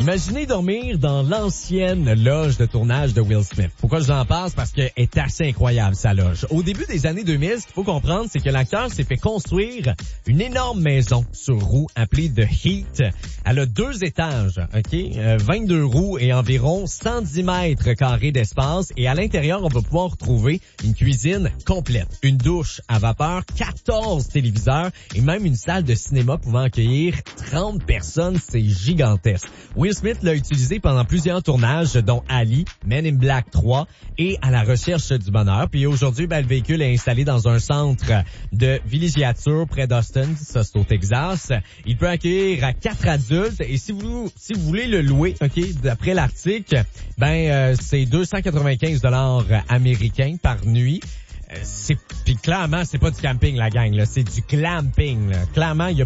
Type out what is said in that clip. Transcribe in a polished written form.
Imaginez dormir dans l'ancienne loge de tournage de Will Smith. Pourquoi je vous en parle? Parce qu'elle est assez incroyable, sa loge. Au début des années 2000, ce qu'il faut comprendre, c'est que l'acteur s'est fait construire une énorme maison sur roues appelée The Heat. Elle a 2 étages, OK? 22 roues et environ 110 mètres carrés d'espace. Et à l'intérieur, on va pouvoir retrouver une cuisine complète, une douche à vapeur, 14 téléviseurs et même une salle de cinéma pouvant accueillir 30 personnes. C'est gigantesque. Will Smith l'a utilisé pendant plusieurs tournages, dont Ali, Men in Black 3 et À la recherche du bonheur. Puis aujourd'hui, le véhicule est installé dans un centre de villégiature près d'Austin, ça c'est au Texas. Il peut accueillir 4 adultes et si vous voulez le louer, OK, d'après l'article, c'est 295 $ américains par nuit. Puis clairement, c'est pas du camping la gang là, c'est du clamping là. Clairement, il y a